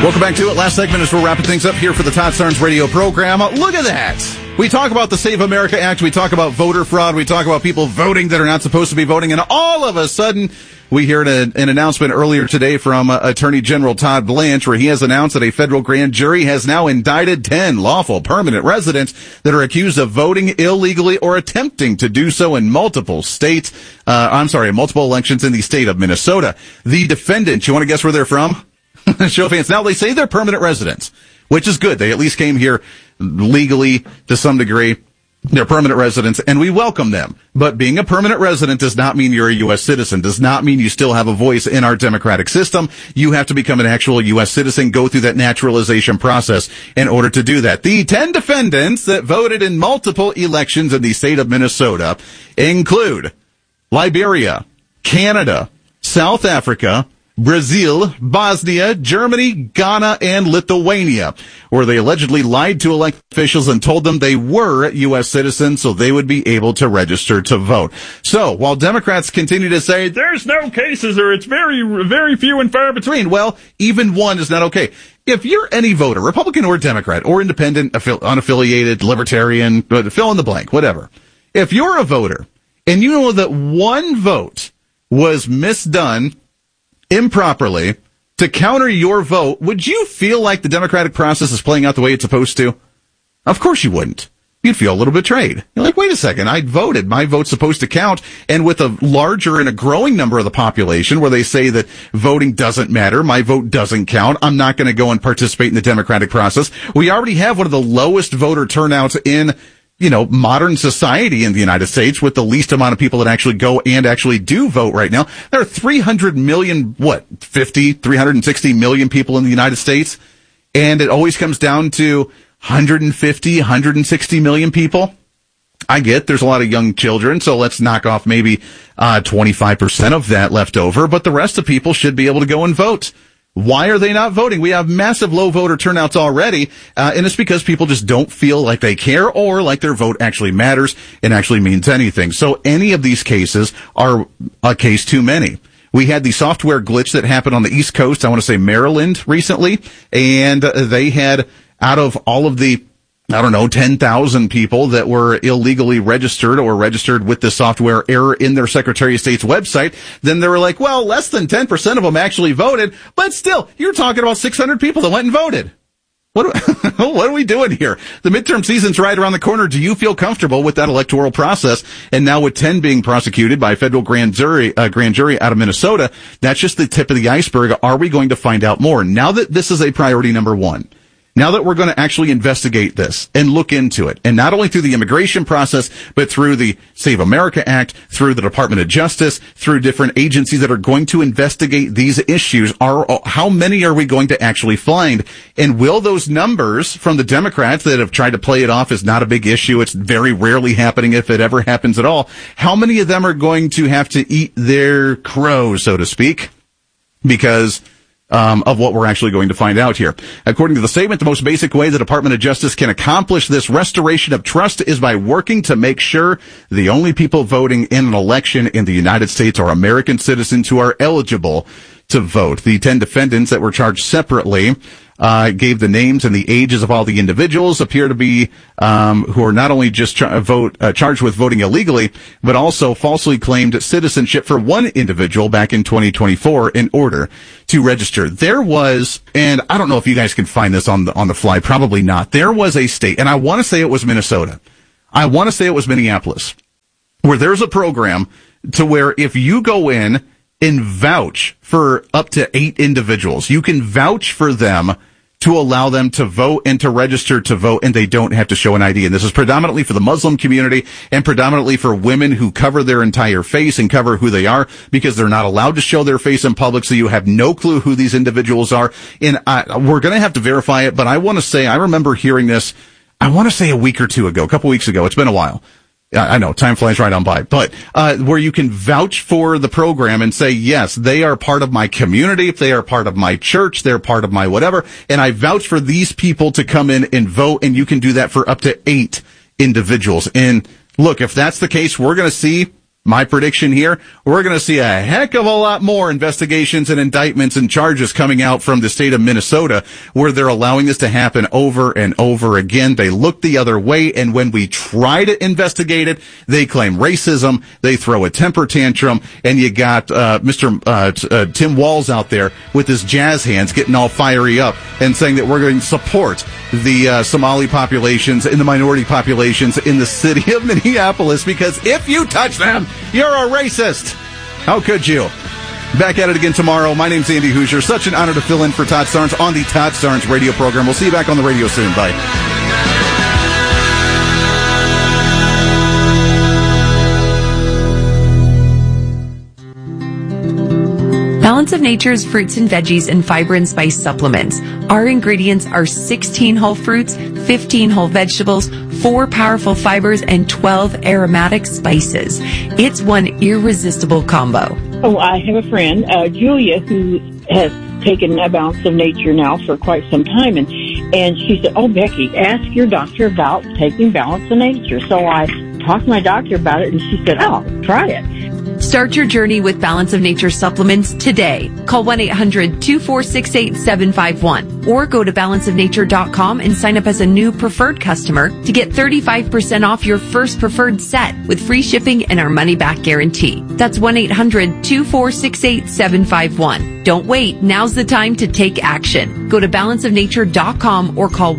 Welcome back to it. Last segment as we're wrapping things up here for the Todd Starnes radio program. Look at that. We talk about the Save America Act. We talk about voter fraud. We talk about people voting that are not supposed to be voting. And all of a sudden, we heard an announcement earlier today from Attorney General Todd Blanche, where he has announced that a federal grand jury has now indicted 10 lawful permanent residents that are accused of voting illegally or attempting to do so in multiple states. Multiple elections in the state of Minnesota. The defendants, you want to guess where they're from? Show fans. Now they say they're permanent residents, which is good. They at least came here legally to some degree. They're permanent residents, and we welcome them. But being a permanent resident does not mean you're a U.S. citizen, does not mean you still have a voice in our democratic system. You have to become an actual U.S. citizen, go through that naturalization process in order to do that. The 10 defendants that voted in multiple elections in the state of Minnesota include Liberia, Canada, South Africa, Brazil, Bosnia, Germany, Ghana, and Lithuania, where they allegedly lied to elected officials and told them they were U.S. citizens so they would be able to register to vote. So, while Democrats continue to say, there's no cases or it's very, very few and far between, well, even one is not okay. If you're any voter, Republican or Democrat, or independent, unaffiliated, libertarian, fill in the blank, whatever. If you're a voter, and you know that one vote was misdone improperly to counter your vote, would you feel like the democratic process is playing out the way it's supposed to? Of course you wouldn't. You'd feel a little betrayed. You're like, wait a second, I voted. My vote's supposed to count. And with a larger and a growing number of the population where they say that voting doesn't matter, my vote doesn't count, I'm not going to go and participate in the democratic process. We already have one of the lowest voter turnouts in modern society in the United States, with the least amount of people that actually go and actually do vote right now. There are 300 million, 360 million people in the United States. And it always comes down to 150, 160 million people. I get there's a lot of young children, so let's knock off maybe 25% of that left over, but the rest of people should be able to go and vote. Why are they not voting? We have massive low voter turnouts already, and it's because people just don't feel like they care or like their vote actually matters and actually means anything. So any of these cases are a case too many. We had the software glitch that happened on the East Coast, I want to say Maryland recently, and they had, out of all of the 10,000 people that were illegally registered or registered with the software error in their Secretary of State's website, then they were like, well, less than 10% of them actually voted, but still, you're talking about 600 people that went and voted. What are we doing here? The midterm season's right around the corner. Do you feel comfortable with that electoral process? And now with 10 being prosecuted by a federal grand jury out of Minnesota, that's just the tip of the iceberg. Are we going to find out more? Now that this is a priority number one, now that we're going to actually investigate this and look into it, and not only through the immigration process, but through the Save America Act, through the Department of Justice, through different agencies that are going to investigate these issues, how many are we going to actually find? And will those numbers from the Democrats that have tried to play it off as not a big issue, it's very rarely happening if it ever happens at all, how many of them are going to have to eat their crow, so to speak, because of what we're actually going to find out here? According to the statement, the most basic way the Department of Justice can accomplish this restoration of trust is by working to make sure the only people voting in an election in the United States are American citizens who are eligible to vote. The 10 defendants that were charged separately gave the names and the ages of all the individuals, appear to be who are not only just charged with voting illegally, but also falsely claimed citizenship for one individual back in 2024 in order to register. There was, and I don't know if you guys can find this on the fly, probably not. There was a state, and I want to say it was Minnesota. I want to say it was Minneapolis, where there's a program to where if you go in and vouch for up to 8 individuals, you can vouch for them to allow them to vote and to register to vote, and they don't have to show an ID. And this is predominantly for the Muslim community and predominantly for women who cover their entire face and cover who they are, because they're not allowed to show their face in public, so you have no clue who these individuals are. And we're going to have to verify it, but I want to say, I remember hearing this, I want to say a week or two ago, a couple weeks ago. It's been a while. I know, time flies right on by, but where you can vouch for the program and say, yes, they are part of my community, if they are part of my church, they're part of my whatever, and I vouch for these people to come in and vote, and you can do that for up to 8 individuals. And look, if that's the case, we're going to see My prediction here, we're going to see a heck of a lot more investigations and indictments and charges coming out from the state of Minnesota, where they're allowing this to happen over and over again. They look the other way, and when we try to investigate it, they claim racism, they throw a temper tantrum, and you got Mr. Tim Walz out there with his jazz hands getting all fiery up and saying that we're going to support the Somali populations and the minority populations in the city of Minneapolis, because if you touch them, you're a racist. How could you? Back at it again tomorrow. My name's Andy Hoosier. Such an honor to fill in for Todd Starnes on the Todd Starnes radio program. We'll see you back on the radio soon. Bye. Balance of Nature's fruits and veggies and fiber and spice supplements. Our ingredients are 16 whole fruits, 15 whole vegetables, 4 powerful fibers, and 12 aromatic spices. It's one irresistible combo. Oh, I have a friend, Julia, who has taken a Balance of Nature now for quite some time, and she said, "Oh, Becky, ask your doctor about taking Balance of Nature." So I talked to my doctor about it, and she said, "Oh, try it." Start your journey with Balance of Nature supplements today. Call 1-800-246-8751 or go to balanceofnature.com and sign up as a new preferred customer to get 35% off your first preferred set with free shipping and our money-back guarantee. That's 1-800-246-8751. Don't wait. Now's the time to take action. Go to balanceofnature.com or call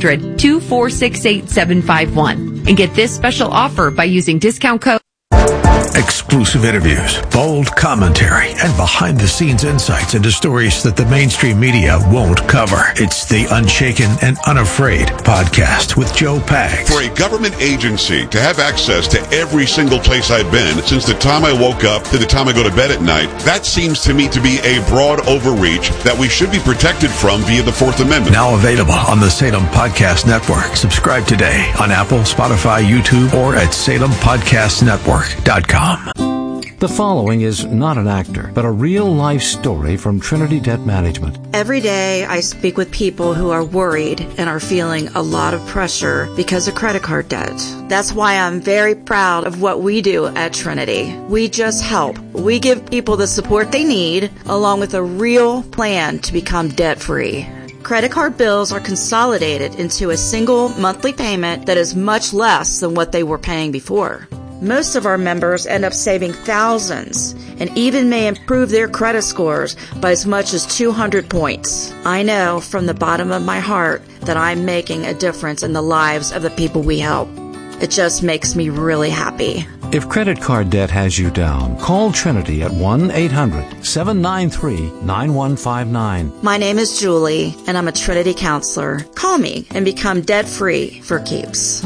1-800-246-8751 and get this special offer by using discount code. Exclusive interviews, bold commentary, and behind-the-scenes insights into stories that the mainstream media won't cover. It's the Unshaken and Unafraid podcast with Joe Pags. For a government agency to have access to every single place I've been since the time I woke up to the time I go to bed at night, that seems to me to be a broad overreach that we should be protected from via the Fourth Amendment. Now available on the Salem Podcast Network. Subscribe today on Apple, Spotify, YouTube, or at SalemPodcastNetwork.com. The following is not an actor, but a real-life story from Trinity Debt Management. Every day I speak with people who are worried and are feeling a lot of pressure because of credit card debt. That's why I'm very proud of what we do at Trinity. We just help. We give people the support they need, along with a real plan to become debt-free. Credit card bills are consolidated into a single monthly payment that is much less than what they were paying before. Most of our members end up saving thousands and even may improve their credit scores by as much as 200 points. I know from the bottom of my heart that I'm making a difference in the lives of the people we help. It just makes me really happy. If credit card debt has you down, call Trinity at 1-800-793-9159. My name is Julie, and I'm a Trinity counselor. Call me and become debt-free for keeps.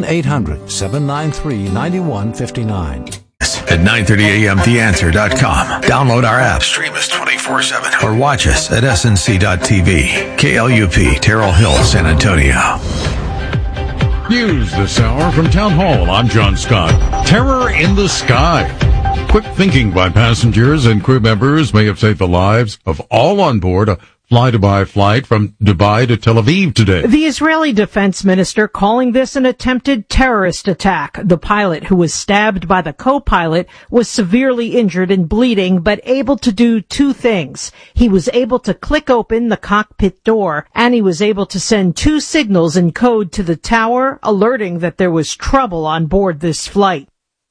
1-800-793-9159. At 9:30 a.m. TheAnswer.com. Download our app, stream us 24/7, or watch us at snc.tv. KLUP, Terrell Hill, San Antonio. News this hour from Town Hall. I'm John Scott. Terror in the sky. Quick thinking by passengers and crew members may have saved the lives of all on board a fly-to-Dubai flight from Dubai to Tel Aviv today. The Israeli defense minister calling this an attempted terrorist attack. The pilot, who was stabbed by the co-pilot, was severely injured and bleeding, but able to do two things. He was able to click open the cockpit door, and he was able to send 2 signals in code to the tower, alerting that there was trouble on board this flight.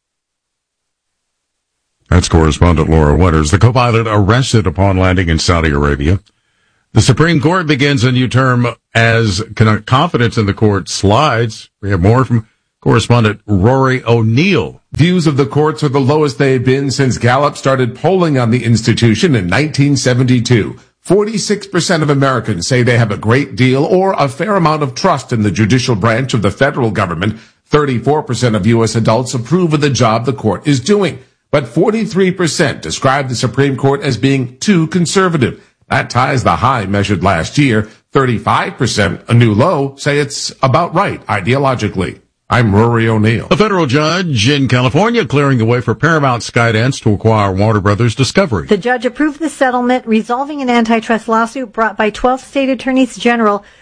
That's correspondent Laura Winters. The co-pilot arrested upon landing in Saudi Arabia. The Supreme Court begins a new term as confidence in the court slides. We have more from correspondent Rory O'Neill. Views of the courts are the lowest they have been since Gallup started polling on the institution in 1972. 46% of Americans say they have a great deal or a fair amount of trust in the judicial branch of the federal government. 34% of U.S. adults approve of the job the court is doing. But 43% describe the Supreme Court as being too conservative. That ties the high measured last year. 35%, a new low, say it's about right ideologically. I'm Rory O'Neill. A federal judge in California clearing the way for Paramount Skydance to acquire Warner Brothers Discovery. The judge approved the settlement, resolving an antitrust lawsuit brought by 12 state attorneys general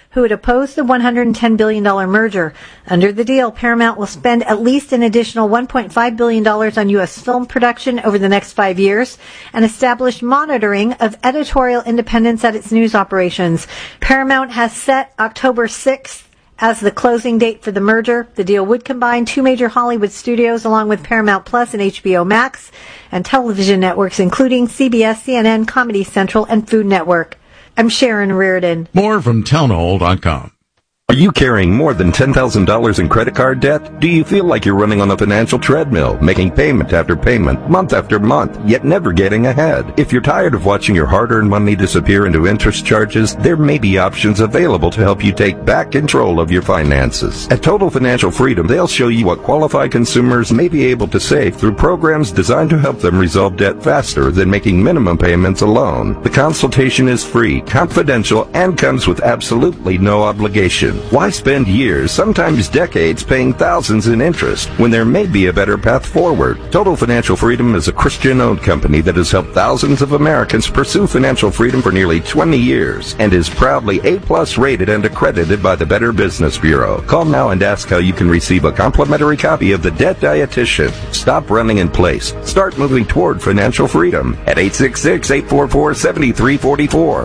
who had opposed the $110 billion merger. Under the deal, Paramount will spend at least an additional $1.5 billion on U.S. film production over the next 5 years and establish monitoring of editorial independence at its news operations. Paramount has set October 6th as the closing date for the merger. The deal would combine two major Hollywood studios along with Paramount Plus and HBO Max and television networks including CBS, CNN, Comedy Central, and Food Network. I'm Sharon Reardon. More from townhall.com. Are you carrying more than $10,000 in credit card debt? Do you feel like you're running on a financial treadmill, making payment after payment, month after month, yet never getting ahead? If you're tired of watching your hard-earned money disappear into interest charges, there may be options available to help you take back control of your finances. At Total Financial Freedom, they'll show you what qualified consumers may be able to save through programs designed to help them resolve debt faster than making minimum payments alone. The consultation is free, confidential, and comes with absolutely no obligation. Why spend years, sometimes decades, paying thousands in interest when there may be a better path forward? Total Financial Freedom is a Christian-owned company that has helped thousands of Americans pursue financial freedom for nearly 20 years and is proudly A+ rated and accredited by the Better Business Bureau. Call now and ask how you can receive a complimentary copy of The Debt Dietitian. Stop running in place. Start moving toward financial freedom at 866-844-7344.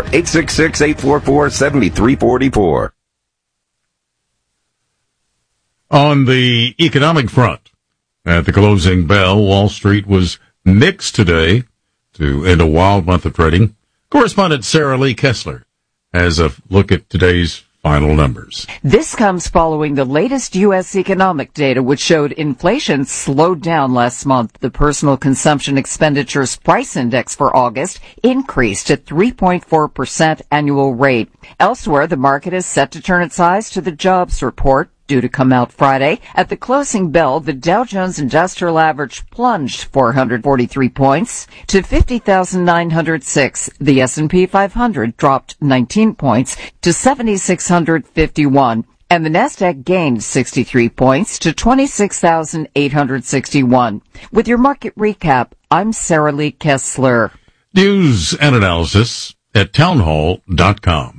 866-844-7344. On the economic front, at the closing bell, Wall Street was mixed today to end a wild month of trading. Correspondent Sarah Lee Kessler has a look at today's final numbers. This comes following the latest U.S. economic data, which showed inflation slowed down last month. The Personal Consumption Expenditures Price Index for August increased at 3.4% annual rate. Elsewhere, the market is set to turn its eyes to the jobs report, due to come out Friday. At the closing bell, the Dow Jones Industrial Average plunged 443 points to 50,906. The S&P 500 dropped 19 points to 7,651. And the Nasdaq gained 63 points to 26,861. With your market recap, I'm Sarah Lee Kessler. News and analysis at townhall.com.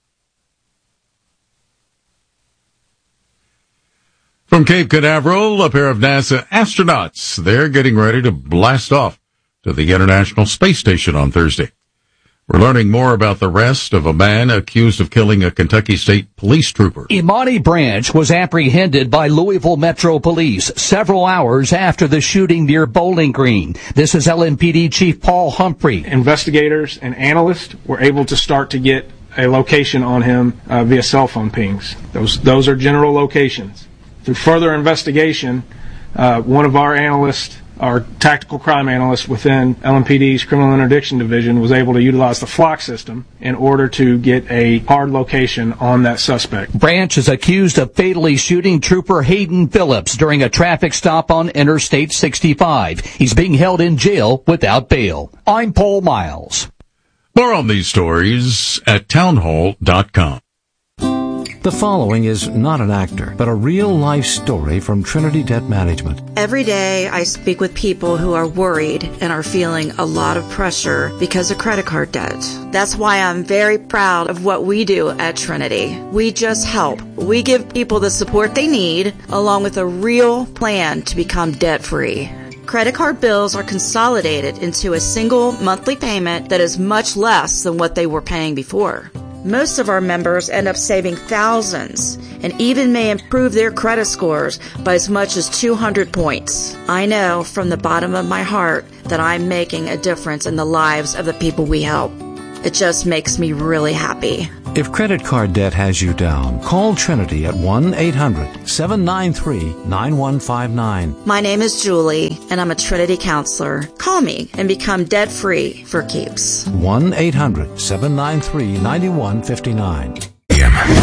From Cape Canaveral, a pair of NASA astronauts, they're getting ready to blast off to the International Space Station on Thursday. We're learning more about the arrest of a man accused of killing a Kentucky State police trooper. Imani Branch was apprehended by Louisville Metro Police several hours after the shooting near Bowling Green. This is LMPD Chief Paul Humphrey. Investigators and analysts were able to start to get a location on him via cell phone pings. Those are general locations. Through further investigation, one of our analysts, our tactical crime analyst within LMPD's Criminal Interdiction Division, was able to utilize the Flock system in order to get a hard location on that suspect. Branch is accused of fatally shooting Trooper Hayden Phillips during a traffic stop on Interstate 65. He's being held in jail without bail. I'm Paul Miles. More on these stories at townhall.com. The following is not an actor, but a real-life story from Trinity Debt Management. Every day I speak with people who are worried and are feeling a lot of pressure because of credit card debt. That's why I'm very proud of what we do at Trinity. We just help. We give people the support they need, along with a real plan to become debt-free. Credit card bills are consolidated into a single monthly payment that is much less than what they were paying before. Most of our members end up saving thousands and even may improve their credit scores by as much as 200 points. I know from the bottom of my heart that I'm making a difference in the lives of the people we help. It just makes me really happy. If credit card debt has you down, call Trinity at 1-800-793-9159. My name is Julie, and I'm a Trinity counselor. Call me and become debt-free for keeps. 1-800-793-9159.